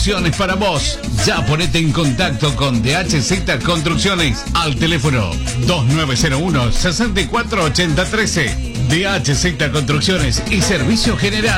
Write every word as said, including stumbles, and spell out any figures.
soluciones para vos. Ya ponete en contacto con D H Z Construcciones al teléfono dos nueve cero uno, seis cuatro ocho cero uno tres. D H Z Construcciones y Servicio General.